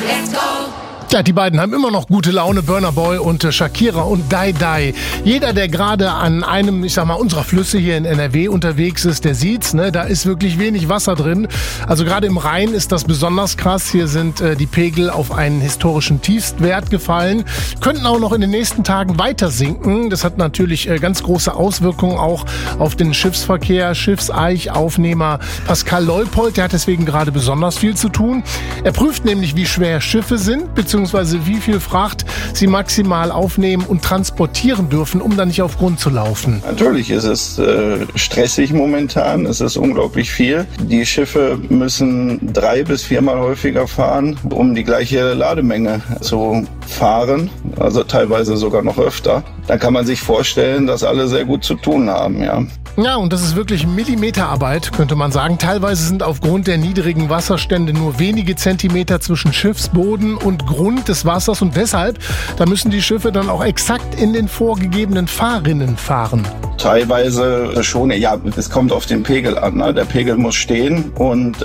Let's go! Ja, die beiden haben immer noch gute Laune, Burna Boy und Shakira und Dai Dai. Jeder, der gerade an einem, ich sag mal, unserer Flüsse hier in NRW unterwegs ist, der sieht's, ne? Da ist wirklich wenig Wasser drin. Also gerade im Rhein ist das besonders krass. Hier sind die Pegel auf einen historischen Tiefstwert gefallen. Könnten auch noch in den nächsten Tagen weiter sinken. Das hat natürlich ganz große Auswirkungen auch auf den Schiffsverkehr. Schiffseichaufnehmer Pascal Leupold, der hat deswegen gerade besonders viel zu tun. Er prüft nämlich, wie schwer Schiffe sind, beziehungsweise wie viel Fracht sie maximal aufnehmen und transportieren dürfen, um dann nicht auf Grund zu laufen. Natürlich ist es stressig momentan, es ist unglaublich viel. Die Schiffe müssen 3- bis 4-mal häufiger fahren, um die gleiche Lademenge zu fahren, also teilweise sogar noch öfter. Dann kann man sich vorstellen, dass alle sehr gut zu tun haben, ja. Ja, und das ist wirklich Millimeterarbeit, könnte man sagen. Teilweise sind aufgrund der niedrigen Wasserstände nur wenige Zentimeter zwischen Schiffsboden und Grund des Wassers und deshalb, da müssen die Schiffe dann auch exakt in den vorgegebenen Fahrrinnen fahren. Teilweise schon, ja, es kommt auf den Pegel an, ne? Der Pegel muss stehen und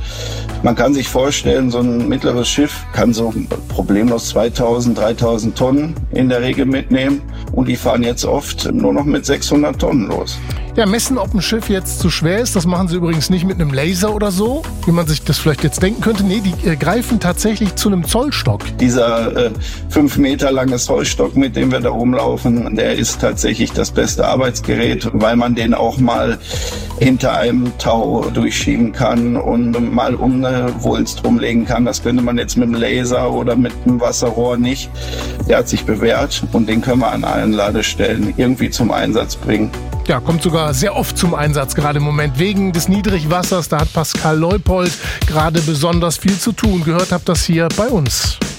man kann sich vorstellen, so ein mittleres Schiff kann so problemlos 2000, 3000 Tonnen in der Regel mitnehmen und die fahren jetzt oft nur noch mit 600 Tonnen los. Ja, messen, ob ein Schiff jetzt zu schwer ist, das machen sie übrigens nicht mit einem Laser oder so, wie man sich das vielleicht jetzt denken könnte. Nee, die greifen tatsächlich zu einem Zollstock. Dieser 5 Meter lange Zollstock, mit dem wir da rumlaufen, der ist tatsächlich das beste Arbeitsgerät, weil man den auch mal hinter einem Tau durchschieben kann und mal um eine Wulst rumlegen kann. Das könnte man jetzt mit einem Laser oder mit einem Wasserrohr nicht. Der hat sich bewährt und den können wir an allen Ladestellen irgendwie zum Einsatz bringen. Ja, kommt sogar sehr oft zum Einsatz, gerade im Moment. Wegen des Niedrigwassers, da hat Pascal Leupold gerade besonders viel zu tun. Gehört habt das hier bei uns.